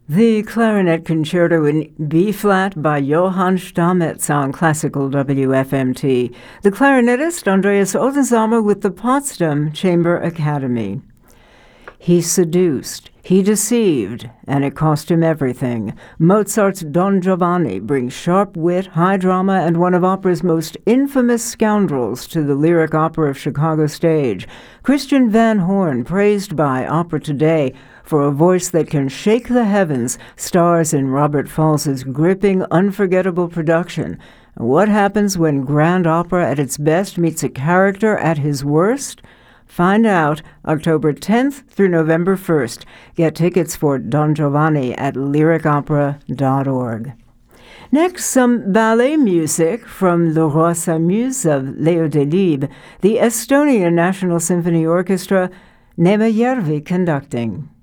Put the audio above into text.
The Clarinet Concerto in B-flat by Johann Stamitz on Classical WFMT. The clarinetist Andreas Ottensamer with the Potsdam Chamber Academy. He seduced, he deceived, and it cost him everything. Mozart's Don Giovanni brings sharp wit, high drama, and one of opera's most infamous scoundrels to the Lyric Opera of Chicago stage. Christian Van Horn, praised by Opera Today for a voice that can shake the heavens, stars in Robert Falls's gripping, unforgettable production. What happens when grand opera at its best meets a character at his worst? Find out October 10th through November 1st. Get tickets for Don Giovanni at lyricopera.org. Next, some ballet music from Le Roi s'amuse of Leo Delibes, the Estonian National Symphony Orchestra, Neeme Järvi conducting.